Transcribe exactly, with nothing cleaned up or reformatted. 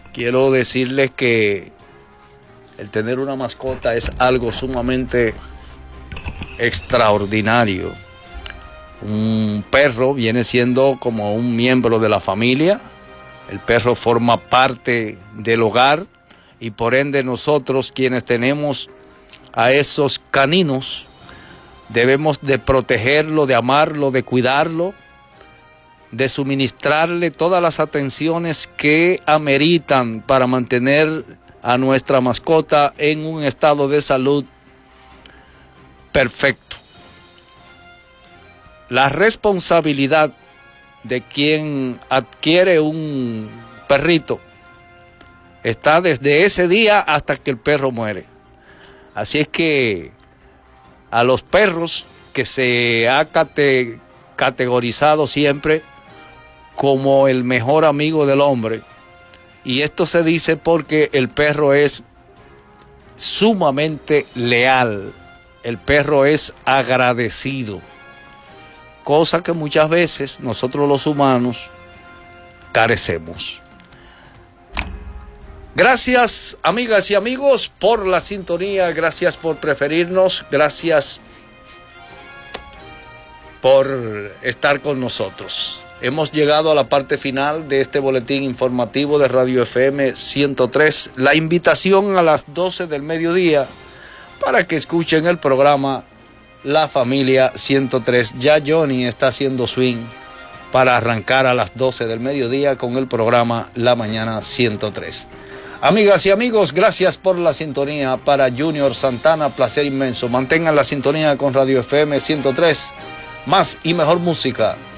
quiero decirles que el tener una mascota es algo sumamente extraordinario. Un perro viene siendo como un miembro de la familia. El perro forma parte del hogar y por ende nosotros quienes tenemos a esos caninos debemos de protegerlo, de amarlo, de cuidarlo, de suministrarle todas las atenciones que ameritan para mantener a nuestra mascota en un estado de salud perfecto. La responsabilidad de quien adquiere un perrito está desde ese día hasta que el perro muere. Así es que a los perros que se ha cate, categorizado siempre como el mejor amigo del hombre, y esto se dice porque el perro es sumamente leal, el perro es agradecido, cosa que muchas veces nosotros los humanos carecemos. Gracias, amigas y amigos, por la sintonía, gracias por preferirnos, gracias por estar con nosotros. Hemos llegado a la parte final de este boletín informativo de Radio F M ciento tres. La invitación a las doce del mediodía para que escuchen el programa La Familia ciento tres. Ya Johnny está haciendo swing para arrancar a las doce del mediodía con el programa La Mañana ciento tres. Amigas y amigos, gracias por la sintonía. Para Junior Santana, placer inmenso. Mantengan la sintonía con Radio F M ciento tres. Más y mejor música.